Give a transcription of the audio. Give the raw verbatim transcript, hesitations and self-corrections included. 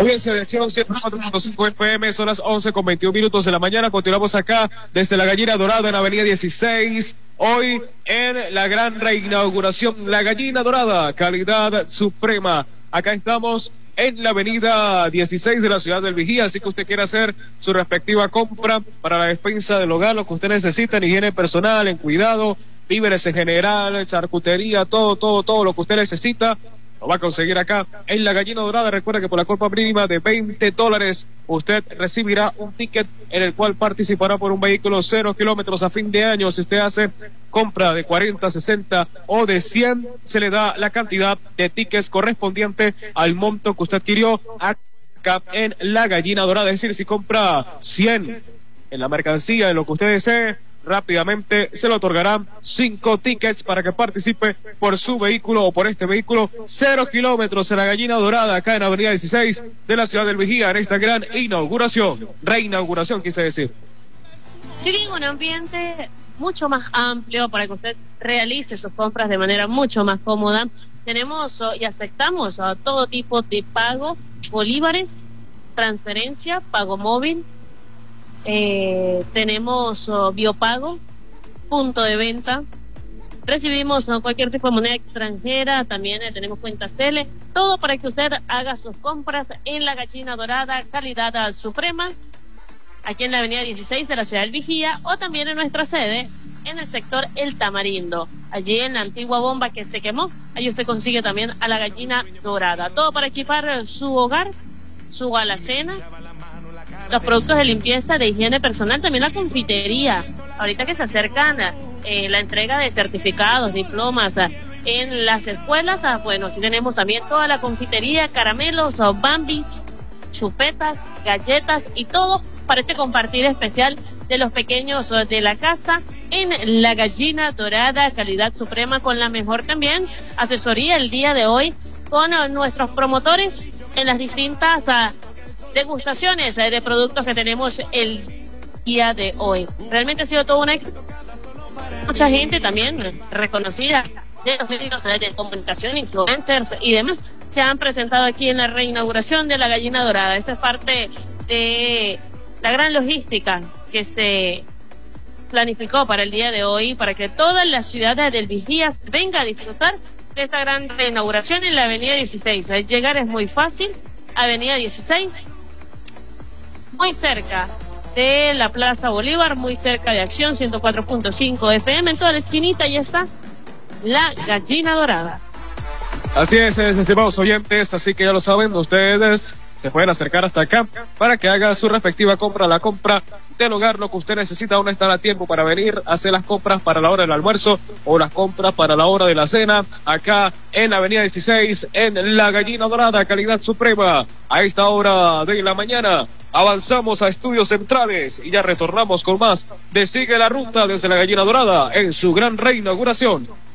Audiencia de Acción ciento cuatro punto cinco F M, son las once con veintiún minutos de la mañana. Continuamos acá desde la Gallina Dorada en Avenida dieciséis. Hoy en la gran reinauguración, la Gallina Dorada, calidad suprema. Acá estamos en la avenida dieciséis de la ciudad del Vigía, así que usted quiere hacer su respectiva compra para la despensa del hogar, lo que usted necesita en higiene personal, en cuidado, víveres en general, charcutería, todo, todo, todo lo que usted necesita. Lo va a conseguir acá en la Gallina Dorada. Recuerda que por la compra mínima de veinte dólares usted recibirá un ticket en el cual participará por un vehículo cero kilómetros a fin de año. Si usted hace compra de cuarenta, sesenta o de cien, se le da la cantidad de tickets correspondiente al monto que usted adquirió acá en la Gallina Dorada. Es decir, si compra cien en la mercancía, de lo que usted desee, rápidamente se le otorgarán cinco tickets para que participe por su vehículo o por este vehículo cero kilómetros en la Gallina Dorada, acá en Avenida dieciséis de la ciudad del Vigía, en esta gran inauguración, reinauguración quise decir. Sí, un ambiente mucho más amplio para que usted realice sus compras de manera mucho más cómoda. Tenemos y aceptamos a todo tipo de pago, bolívares, transferencia, pago móvil. Eh, tenemos oh, biopago, punto de venta, recibimos oh, cualquier tipo de moneda extranjera, también eh, tenemos cuenta Cele, todo para que usted haga sus compras en la Gallina Dorada, calidad suprema, aquí en la avenida dieciséis de la ciudad del Vigía, o también en nuestra sede en el sector El Tamarindo, allí en la antigua bomba que se quemó. Ahí usted consigue también a la Gallina Dorada, todo para equipar su hogar, su alacena, los productos de limpieza, de higiene personal, también la confitería. Ahorita que se acercan eh, la entrega de certificados, diplomas eh, en las escuelas, ah, bueno, aquí tenemos también toda la confitería, caramelos, oh, bambis, chupetas, galletas y todo para este compartir especial de los pequeños oh, de la casa en la Gallina Dorada, calidad suprema, con la mejor también asesoría el día de hoy con oh, nuestros promotores en las distintas ah, degustaciones eh, de productos que tenemos el día de hoy. Realmente ha sido todo una mucha gente también reconocida de los medios de comunicación, influencers y demás se han presentado aquí en la reinauguración de la Gallina Dorada. Esta es parte de la gran logística que se planificó para el día de hoy, para que toda la ciudad del Vigía venga a disfrutar de esta gran reinauguración en la avenida dieciséis. Llegar es muy fácil, avenida dieciséis, muy cerca de la Plaza Bolívar, muy cerca de Acción ciento cuatro punto cinco F M, en toda la esquinita ya está la Gallina Dorada. Así es, estimados oyentes, así que ya lo saben, ustedes se pueden acercar hasta acá para que haga su respectiva compra, la compra del hogar, lo que usted necesita. Aún está a tiempo para venir a hacer las compras para la hora del almuerzo o las compras para la hora de la cena, acá en la avenida dieciséis, en la Gallina Dorada, calidad suprema. A esta hora de la mañana avanzamos a Estudios Centrales y ya retornamos con más de Sigue la Ruta desde la Gallina Dorada en su gran reinauguración.